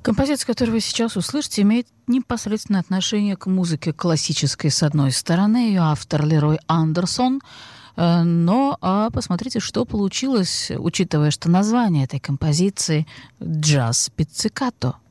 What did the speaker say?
Композиция, которую вы сейчас услышите, имеет непосредственное отношение к музыке классической, с одной стороны. Ее автор Лерой Андерсон. Но посмотрите, что получилось, учитывая, что название этой композиции «Джаз пиццикато».